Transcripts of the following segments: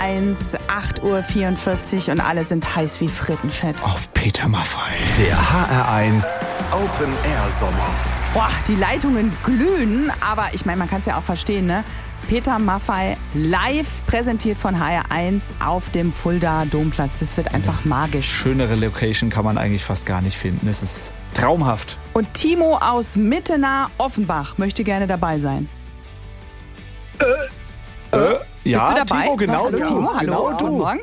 HR1, 8:44 Uhr und alle sind heiß wie Frittenfett. Auf Peter Maffay. Der HR1 Open Air Sommer. Boah, die Leitungen glühen, aber ich meine, man kann es ja auch verstehen, ne? Peter Maffay live präsentiert von HR1 auf dem Fulda Domplatz. Das wird einfach magisch. Schönere Location kann man eigentlich fast gar nicht finden. Es ist traumhaft. Und Timo aus Mittenah-Offenbach möchte gerne dabei sein. Ja, Bist du dabei? Timo, genau hallo, du. Timo, hallo, Genau guten du. Morgen.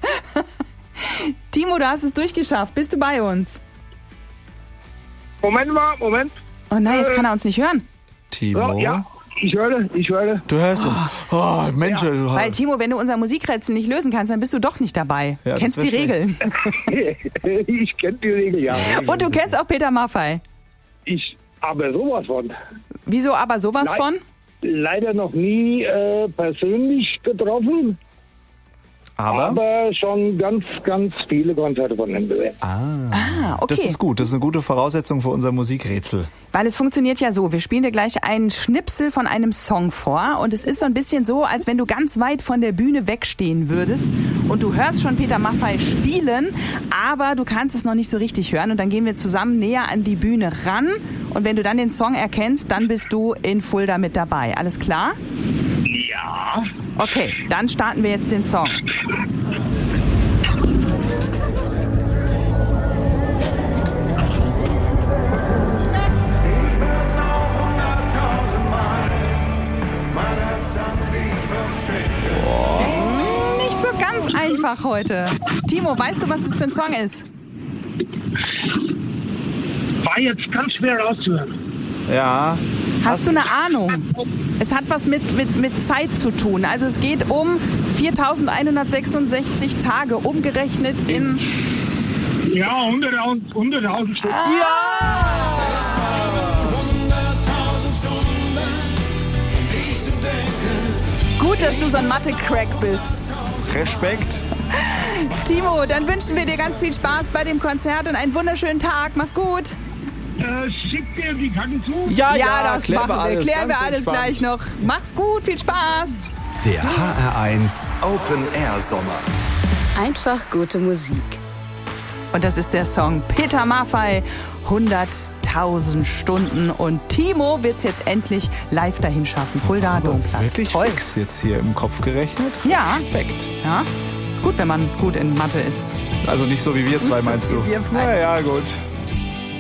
Timo, du hast es durchgeschafft. Bist du bei uns? Moment. Oh nein, jetzt kann er uns nicht hören. Timo, Ja, ich höre. du hörst uns. Oh, Mensch, du Weil Timo, wenn du unser Musikrätsel nicht lösen kannst, dann bist du doch nicht dabei. Ja, Kennst das die wär Regeln. Ich kenne die Regel, ja. Und du kennst auch Peter Maffay. Aber sowas von. Wieso aber sowas Nein. von? Leider noch nie persönlich getroffen, aber schon ganz, ganz viele Konzerte von ihm gesehen. Ah, okay. Das ist gut. Das ist eine gute Voraussetzung für unser Musikrätsel. Weil es funktioniert ja so, wir spielen dir gleich einen Schnipsel von einem Song vor und es ist so ein bisschen so, als wenn du ganz weit von der Bühne wegstehen würdest und du hörst schon Peter Maffay spielen, aber du kannst es noch nicht so richtig hören und dann gehen wir zusammen näher an die Bühne ran und wenn du dann den Song erkennst, dann bist du in Fulda mit dabei. Alles klar? Ja. Okay, dann starten wir jetzt den Song. Nicht so ganz einfach heute. Timo, weißt du, was das für ein Song ist? War jetzt ganz schwer rauszuhören. Ja. Hast du eine Ahnung? Es hat was mit Zeit zu tun. Also es geht um 4.166 Tage, umgerechnet in... Ja, 100.000 Stunden. Gut, dass du so ein Mathe-Crack bist. Respekt. Timo, dann wünschen wir dir ganz viel Spaß bei dem Konzert und einen wunderschönen Tag. Mach's gut. Schickt ihr die Karten zu? Ja, Das machen wir. Klären wir ganz alles entspannt. gleich noch. Mach's gut, viel Spaß. Der HR1 Open Air Sommer. Einfach gute Musik. Und das ist der Song Peter Maffay, 100.000 Stunden. Und Timo wird's jetzt endlich live dahin schaffen. Fulda Domplatz. Wirklich Toll. fix jetzt hier im Kopf gerechnet. Ja, Perfekt. ja. Ist gut, wenn man gut in Mathe ist. Also nicht so wie wir zwei, So meinst wie du? wir zwei. Ja, gut.